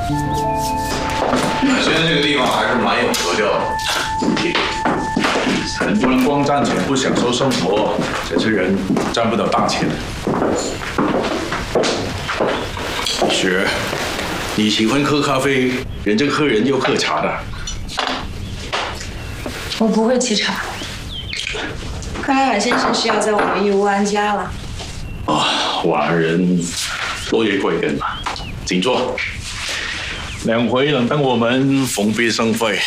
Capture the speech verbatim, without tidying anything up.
现在这个地方还是蛮有格调的。 人不能光赚钱不享受生活，这些人赚不到大钱。雪，你喜欢喝咖啡，人家客人又喝茶的。 我不会沏茶。看来阮先生是要在我们义乌安家了。 啊，晚人多谢贵人嘛，请坐。两位能帮我们封闭生会，